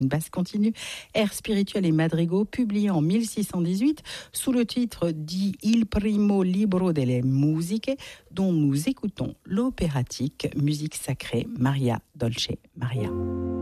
Une basse continue, air spirituel et madrigaux, publié en 1618 sous le titre di Il primo libro delle musiche, dont nous écoutons l'opératique musique sacrée Maria Dolce Maria.